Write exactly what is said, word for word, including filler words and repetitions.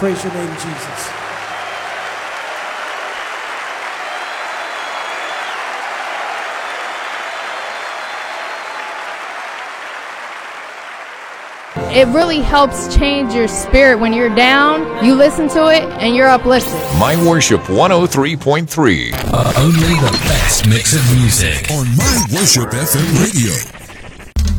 praise your name, Jesus. It really helps change your spirit when you're down. You listen to it and you're uplifted. My Worship one oh three point three. Uh, only the best mix of music on My Worship F M Radio.